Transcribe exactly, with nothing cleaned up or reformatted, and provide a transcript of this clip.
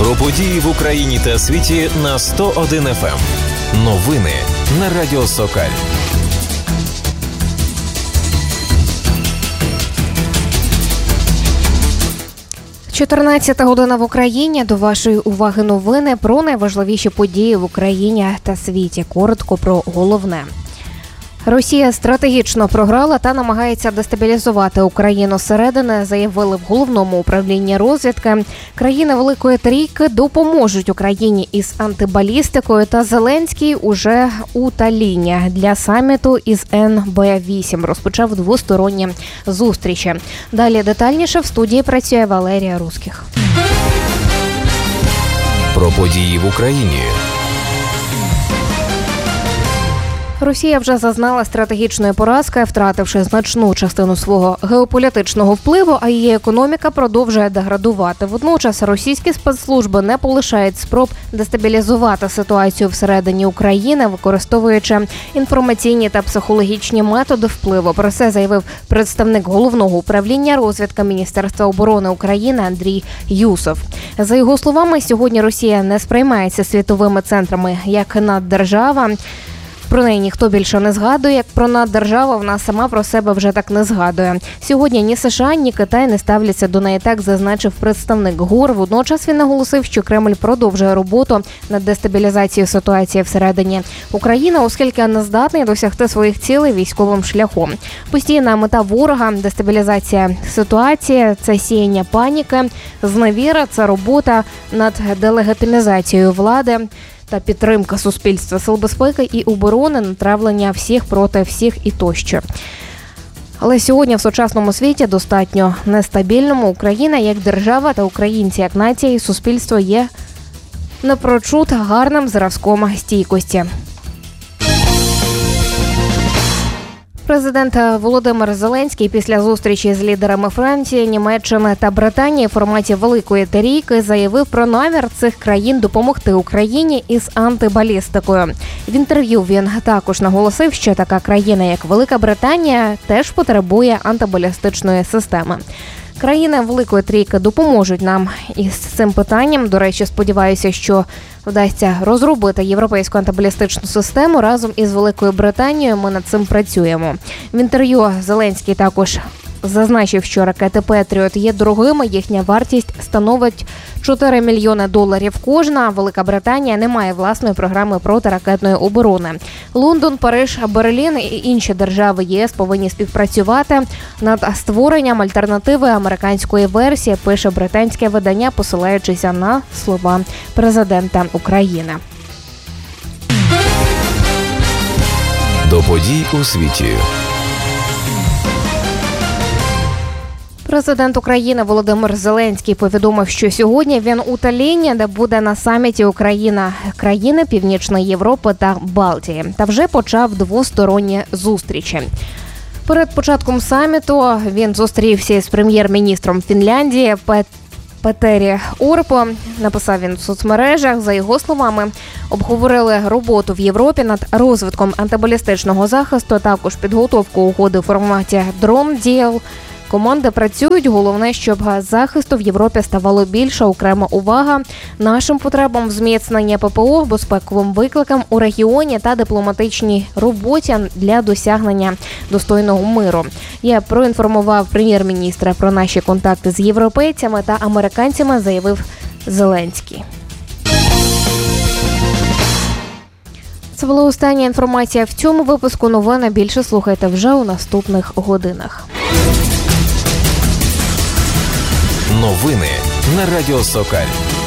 Про події в Україні та світі на сто один еф ем. Новини на Радіо Сокаль. чотирнадцята година в Україні. До вашої уваги новини про найважливіші події в Україні та світі. Коротко про головне. Росія стратегічно програла та намагається дестабілізувати Україну зсередини, заявили в Головному управлінні розвідки. Країни Великої Трійки допоможуть Україні із антибалістикою, та Зеленський уже у Талліні для саміту із ен бе вісім розпочав двосторонні зустрічі. Далі детальніше в студії працює Валерія Руських. Про події в Україні. Росія вже зазнала стратегічної поразки, втративши значну частину свого геополітичного впливу, а її економіка продовжує деградувати. Водночас російські спецслужби не полишають спроб дестабілізувати ситуацію всередині України, використовуючи інформаційні та психологічні методи впливу. Про це заявив представник Головного управління розвідки Міністерства оборони України Андрій Юсов. За його словами, сьогодні Росія не сприймається світовими центрами як наддержава. Про неї ніхто більше не згадує, як про наддержаву вона сама про себе вже так не згадує. Сьогодні ні США, ні Китай не ставляться до неї, так зазначив представник ГУР. Водночас він наголосив, що Кремль продовжує роботу над дестабілізацією ситуації всередині України, оскільки не здатний досягти своїх цілей військовим шляхом. Постійна мета ворога – дестабілізація ситуації, це сіяння паніки, зневіра, це робота над делегітимізацією влади та підтримка суспільства, сил безпеки і оборони, натравлення всіх проти всіх і тощо. Але сьогодні в сучасному світі, достатньо нестабільному, Україна як держава та українці як нація і суспільство є напрочуд гарним зразком стійкості. Президент Володимир Зеленський після зустрічі з лідерами Франції, Німеччини та Британії в форматі Великої Трійки заявив про намір цих країн допомогти Україні із антибалістикою. В інтерв'ю він також наголосив, що така країна, як Велика Британія, теж потребує антибалістичної системи. Країни Великої Трійки допоможуть нам із цим питанням. До речі, сподіваюся, що вдасться розробити європейську антибалістичну систему. Разом із Великою Британією ми над цим працюємо. В інтерв'ю Зеленський також зазначив, що ракети «Петріот» є дорогими, їхня вартість становить чотири мільйони доларів кожна. Велика Британія не має власної програми протиракетної оборони. Лондон, Париж, Берлін і інші держави ЄС повинні співпрацювати над створенням альтернативи американської версії, пише британське видання, посилаючись на слова президента України. До подій у світі. Президент України Володимир Зеленський повідомив, що сьогодні він у Талліні, де буде на саміті Україна, країни Північної Європи та Балтії, та вже почав двосторонні зустрічі. Перед початком саміту він зустрівся із прем'єр-міністром Фінляндії Пет Петері Орпо, написав він в соцмережах. За його словами, обговорили роботу в Європі над розвитком антибалістичного захисту, також підготовку угоди в форматі «Дрон Діл». Команди працюють, головне, щоб захисту в Європі ставало більше, окрема увага нашим потребам в зміцненні ППО, безпековим викликам у регіоні та дипломатичній роботі для досягнення достойного миру. Я проінформував прем'єр-міністра про наші контакти з європейцями та американцями, заявив Зеленський. Це була остання інформація в цьому випуску. Новини більше слухайте вже у наступних годинах. Новини на Радіо Сокаль.